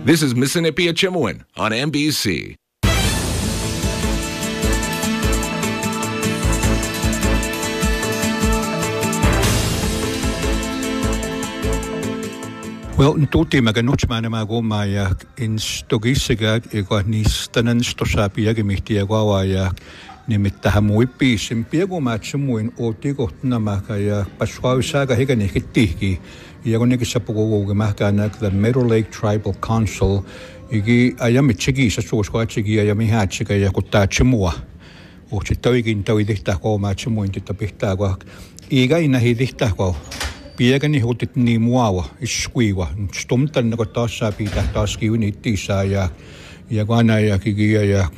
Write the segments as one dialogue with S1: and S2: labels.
S1: This is Mississippi Chimwin on NBC.
S2: Wel, yn dod i mae ganwch ma'n yma goma ac yn stogysig ag ego nistan yn stosabi ag ymwyti ag wawa ag nimit da hamwy bis yn biag o mat sy'n mwyn o dig otna mak ag baswaw saga higan eich digi i ag onig isapog o gyma gan ag the Meadow Lake Tribal Council igi ayam itchigi sa sosgwa itchigi ayam i hatchig ag o ta chimwa o chitawigin tawidikta ko mat sy'n mwyn titapikta ag iga ina hidikta ko Biagan i hotit ni muawa, iskuiwa. Stumtan na ko tasa pita taskiu ni tisa ja gana ja kigia ja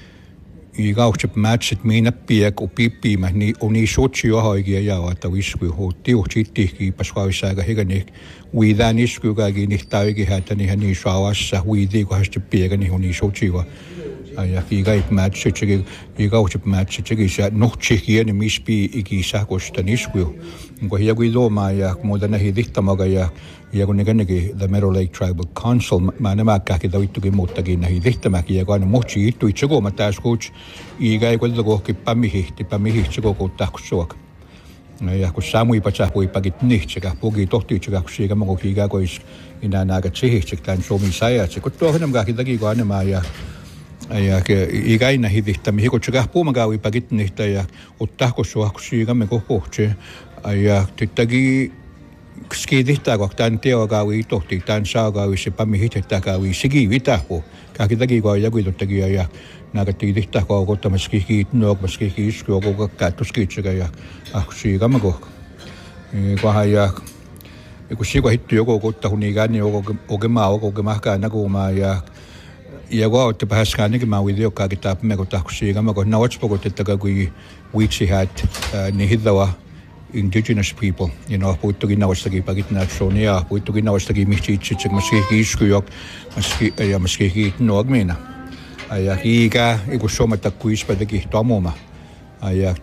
S2: i gauchip matchet mina piak o pipi ma ni oni sochi o haigia ja ata iskui ho tiu chitti ki pasqua saga hegani wi dan isku ga gi ni tawigi hatani hani shawasa wi di ko hasti piagan ni oni sochi wa ja kiga matchet chigi i gauchip matchet chigi sa noch chigi ni mispi igi sa ko stanisku Ngo hiya guido ma ya modana hidikta maga ya kun neganegi the Meadow Lake Tribal Council mana makka ki dawitu gi mottagi na hidikta ma ki ya kan mochi itu ichigo ma taskuch I ga igual go ki pamihi chigo ko taksok ya ko samui pacha ko ipagit ni chiga pogi tohti chiga ko shiga mo ki ga ko is ina naga chihi chiktan shomi saya chiko to hanam ga ki dagi go ana ma ya ke iga ina hidikta mi ko chiga po maga ipagit ni ta ya ottako so ko shiga me ko poche Aia titagi skidihta ko tan teo gawi tohti tan sa gawi se pamihita gawi sigi vita ko kakitagi ko ya guido tagi ya nagatidihta ko ko tamaski nok maski isko ko ka tuski chiga ya aksi gamago ko haya ko sigo hittu ko ta hunigani o gema ka na ko ma ya go te paskani ma video ka kitap me ko ta kusi gamago na watch ko te tagagui wichi hat ni hidawa indigenous people, puittugi nawastagi pagit na sonia, puittugi nawastagi michichik maski iskuyok, maski noagmina. Ayak iga igusoma takuis padagi tomoma. Ayak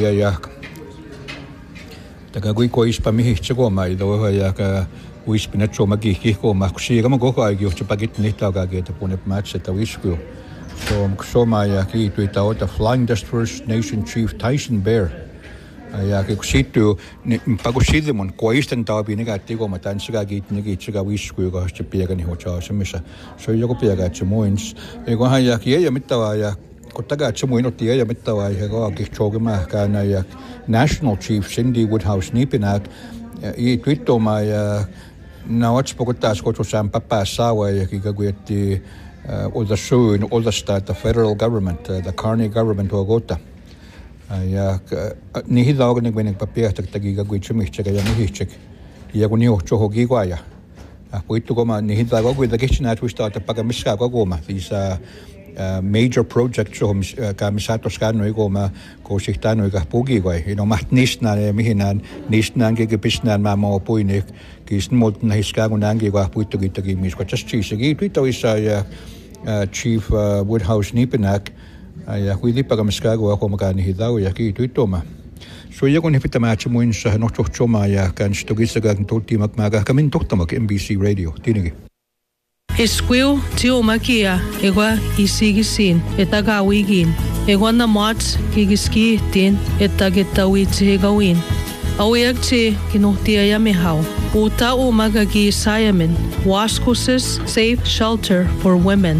S2: tagagui ko ispa mihichigoma ido ayak uispinacho magi ko makusiga magoko agyo pagit nitaga get upon match at wisku. So kusoma ayak ituita the Flying Dutch First Nation Chief Tyson Bear. Ja ke situ pagusidemon koistan tabi negatigo matan siga git negi siga wisku go hasti piagani hocha semisa so yo piaga chmoins ego ha ya ki ya mittawa ya kotaga chmoino ti ya mittawa ya go ki chogema kana ya National Chief Cindy Woodhouse Nipinak I twitto ma ya na watch pokotas ko sam papa sawa ya ki gagueti or the soon all the state the federal government the Carney government ogota Ja ni hidaog ning bening papia tagi gagui chimichega ya mihichek ya kuni ocho hogi gwaya puitu goma ni hidaog gui the kitchen at we start paga miska goma these major projects so ka misato skano goma ko sihtano ga pugi gwai mat nisna mihinan nisna ge bisnan ma mo puinik kisn mod na hiska gunangi gwa puitu gitagi misko just chisegi twito isa ya Chief Woodhouse Nipinak Ja kui lipaga miskago ako makani hidao ja ki tuitoma. So ja kun hipita match muinsa no tohchoma ja kan stogisaga tolti makmaga kamin tohtamak NBC Radio tinigi.
S3: Esquil tio makia egwa isigisin etagawigin egwa na mats kigiski tin etagetawi gawin. Awiyagti kinuhtia ya mihau. Uta umagagi Siamen Waskusis Safe Shelter for Women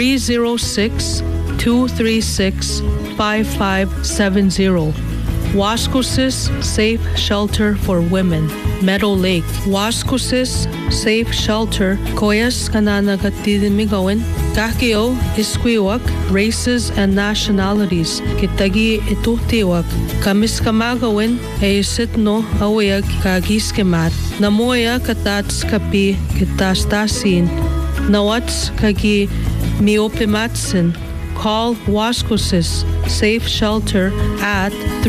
S3: 306-236-5570. Waskusis Safe Shelter for Women, Meadow Lake. Waskusis Safe Shelter, Koyas kanana katidimigawin, kakio isquiwak, races and nationalities, kitagi ituhtiwak, kamiskamagawin, sitno awayag kagiskemat, namoya katats kapi kitastasin, nawats kagi miopimatsin. Call Waskusis Safe Shelter at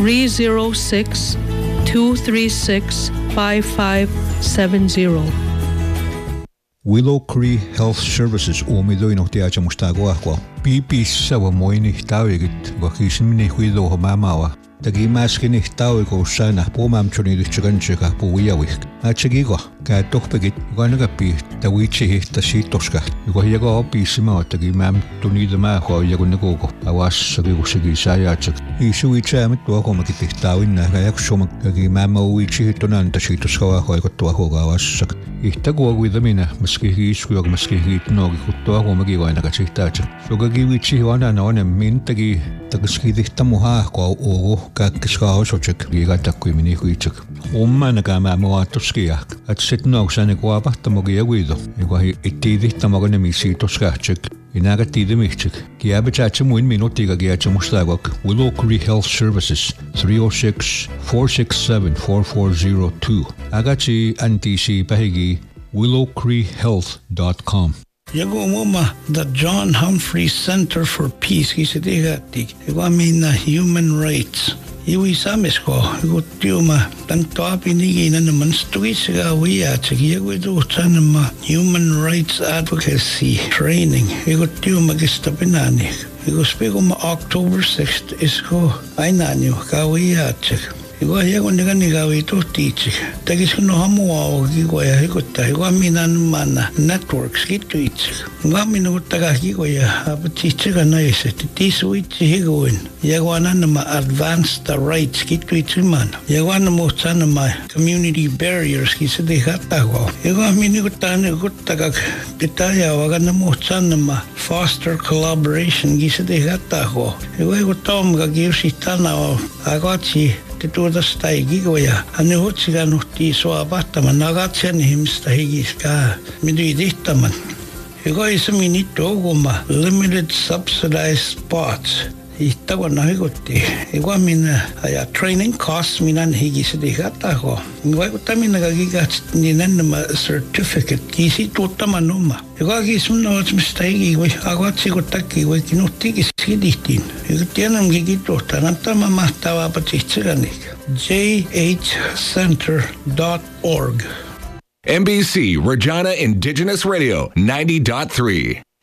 S3: 306-236-5570.
S2: Willow Cree Health Services umidoino tiacha mustago aqua. Pipi sawa moini tawigit wakisimini huido homamawa. tagi maskin ihtau iko sana pomam chuni dichagan chika puwiyawi achigigo ka tokpegit ganaga pi tawichi tasitoska iko yago pisima tagi mam tuni de ma ho yago nagogo awas sagi usigi sayachak isu ichamet to ko makitihtawin na kayak shomak tagi mam uichi tonan tasitoska ho iko to ho gawas ihtago widamina maski hisku maski hitno ko ko magigo na kachitacha so gagi wichi wana na ona min tagi tagiskidihtamuha ko ogo kakiskao sochek giga takwimini huichak umma nakama moatoskia at sitno sane ko apahtamogia guido iko itidihtamogane misitoskachek inaga tidimichek kiabechache muin minutiga giachemustagok Willow Creek Health Services 306-467-4402 agachi antisi pahigi willowcreekhealth.com.
S4: Yago moma the John Humphrey Center for Peace kisidihati na human rights iwi samesko igo tiuma tanto apinigi na naman stuisiga wiya yago do tanama human rights advocacy training igo tiuma gistapinani igo spego ma October 6th isko ainanyo kawiya igual llego niga to teach tagis no hamu gigo ya hikota igual minan mana networks gitu ich igual minu taga gigo ya abtiche kana ese tisu ich higoin llego anama advance the rights gitu ich man llego anamo sanama community barriers kise dejata go igual minu tane gutaga pitaya waganamo sanama foster collaboration kise dejata go igual tom ga giusitana agachi tuoda staigi goja ane hotsiga nuhti soa pahtaman nagatsen himsta higiska midui dihtaman ego ismi toguma limited subsidized spots ihtagona higutti ego mina aya training costs minan higisdihata go ego tamina gagigat ninanma certificate kisi tuttamanuma ego gisumno mistagi go agotsi gotakki go kinutti gisidihtin ego tienam gigito tanantama mahtava patitsiranik jhcenter.org.
S1: NBC Regina Indigenous Radio 90.3.